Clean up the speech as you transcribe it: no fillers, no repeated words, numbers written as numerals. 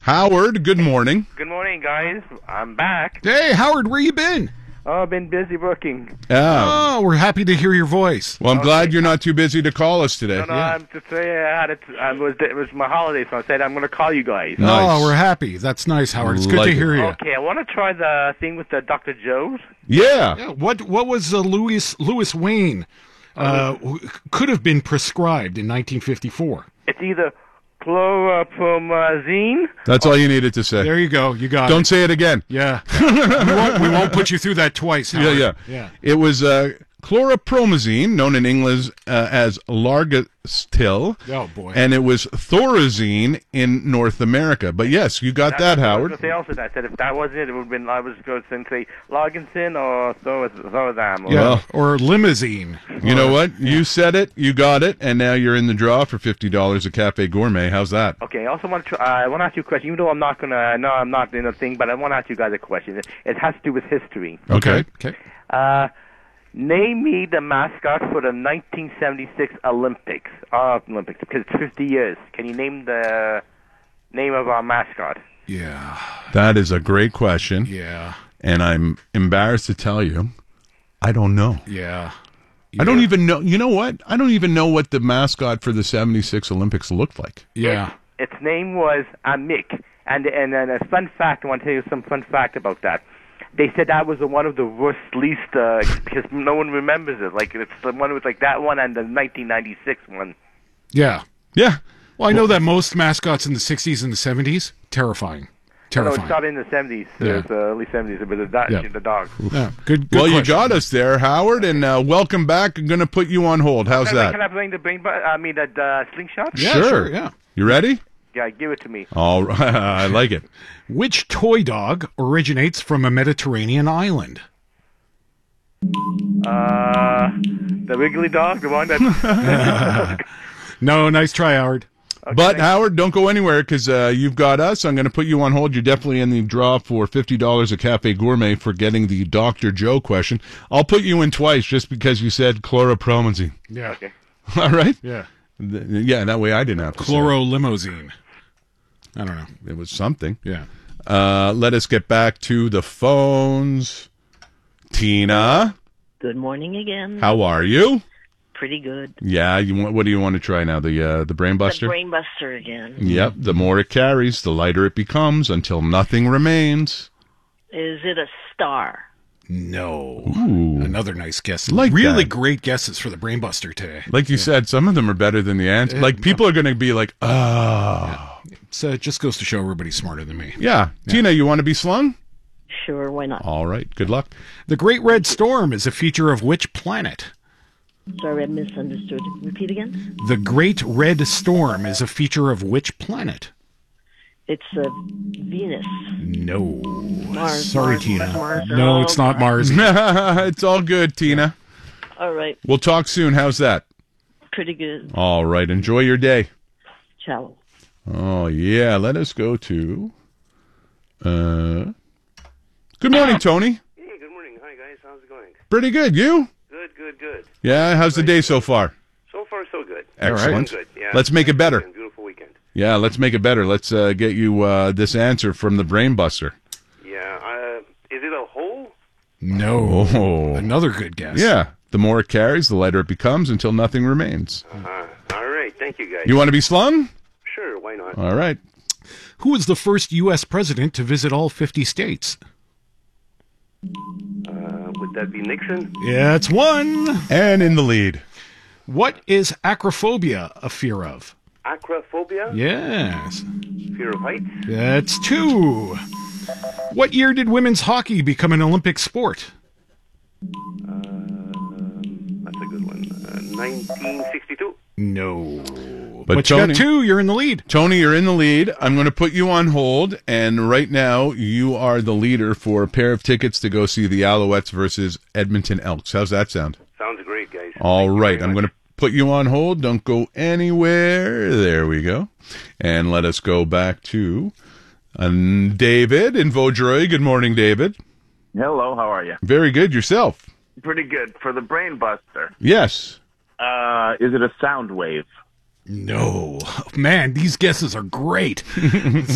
Howard, good morning. Good morning, guys. I'm back. Hey, Howard, where you been? Oh, I've been busy working. Oh, we're happy to hear your voice. Well, I'm glad you're not too busy to call us today. No, I'm to say it was my holiday, so I said I'm going to call you guys. Nice. Oh, we're happy. That's nice, Howard. It's good Like to hear you. Okay, I want to try the thing with the Dr. Joe's. Yeah. Yeah, what was Louis Wayne could have been prescribed in 1954? It's either chlorpromazine. That's all you needed to say. There you go. You got it. Don't say it again. Yeah. we won't put you through that twice, Howard. Yeah. It was chloropromazine, known in English as Largostil. Oh, boy. And it was Thorazine in North America. But yes, you got that, Howard. I said if that wasn't it, it would have been, I was going to say Largensin or Thorazam. Yeah. Or limousine. You know what? You said it, you got it, and now you're in the draw for $50 at Cafe Gourmet. How's that? Okay, I also want to I want to ask you a question, even though I'm not in the thing, but I want to ask you guys a question. It has to do with history. Okay. Name me the mascot for the 1976 Olympics, because it's 50 years. Can you name the name of our mascot? Yeah. That is a great question. Yeah. And I'm embarrassed to tell you, I don't know. Yeah. I don't even know. You know what? I don't even know what the mascot for the 76 Olympics looked like. Yeah. Its name was Mick. And a fun fact, I want to tell you some fun fact about that. They said that was one of the worst, least, because no one remembers it. Like, it's the one with, like, that one and the 1996 one. Yeah. Yeah. Well, I know that most mascots in the 60s and the 70s, terrifying. No, it started in the 70s. Yeah. It was early 70s. It was the dog. Yeah. Good Well, you question. got us there, Howard, and welcome back. I'm going to put you on hold. How's that? Can I bring the slingshot? Yeah, Sure. yeah. You ready? Yeah, give it to me. All right. I like it. Which toy dog originates from a Mediterranean island? The Wiggly dog, the one that... No, nice try, Howard. Okay, But, Howard, don't go anywhere because you've got us. I'm going to put you on hold. You're definitely in the draw for $50 at Cafe Gourmet for getting the Dr. Joe question. I'll put you in twice just because you said chloropromazine. Yeah. Okay. All right? Yeah. Yeah, that way I didn't have to say it. Chlorolimousine. I don't know. It was something. Yeah. Let us get back to the phones. Tina, Good morning again. how are you? Pretty good. Yeah, what do you want to try now? The Brain Buster? The Brain Buster again. Yep, the more it carries, the lighter it becomes until nothing remains. Is it a star? No. Ooh. Another nice guess. Like really that. great guesses for the Brainbuster today. Like you said, some of them are better than the answer. Like, people are going to be like, oh. So it just goes to show everybody's smarter than me. Yeah. Tina, you want to be slung? Sure, why not? All right, good luck. The Great Red Storm is a feature of which planet? Sorry, I misunderstood. Repeat again? The Great Red Storm is a feature of which planet? It's Venus. No. Mars. Sorry, Mars, Tina. Mars. No, it's not Mars. It's all good, Tina. All right, We'll talk soon. How's that? pretty good. All right, enjoy your day. Ciao. Oh, yeah. Let us go to... Good morning, Tony. Hey, good morning. Hi, guys. How's it going? Pretty good. You? Good. Yeah, how's the day so far? So far, so good. Excellent. Good. Yeah. Let's make it better. Beautiful weekend. Yeah, let's make it better. Let's get you this answer from the Brain Buster. Yeah. Is it a hole? No. Oh. Another good guess. Yeah, the more it carries, the lighter it becomes until nothing remains. All right. Thank you, guys. You want to be slung? Sure. Why not? All right. Who was the first U.S. president to visit all 50 states? Would that be Nixon? Yeah, it's one. And in the lead. What is acrophobia a fear of? Acrophobia? Yes. Fear of heights? That's two. What year did women's hockey become an Olympic sport? That's a good one. 1962? No. But you Tony- got two. You're in the lead. Tony, you're in the lead. I'm going to put you on hold, and right now you are the leader for a pair of tickets to go see the Alouettes versus Edmonton Elks. How's that sound? Sounds great, guys. All Thank you right. very I'm much. going to put you on hold. Don't go anywhere. There we go. And let us go back to David in Vaudreuil. Good morning, David. Hello, how are you? Very good. Yourself? Pretty good. For the Brain Buster, Yes. is it a sound wave? No. Man, these guesses are great.